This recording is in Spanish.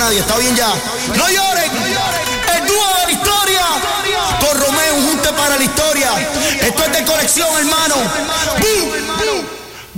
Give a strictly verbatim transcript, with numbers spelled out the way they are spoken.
nadie, está bien ya. No lloren, el dúo de la historia, con Romeo, un junte para la historia. Esto es de colección, hermano. ¡Bum!